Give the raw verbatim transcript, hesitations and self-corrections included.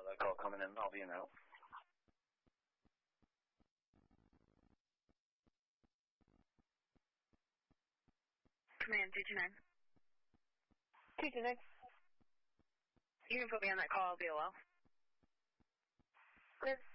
that call coming in. I'll be in now. Command two two nine. two two nine. You can put me on that call, I'll be a while. Clear.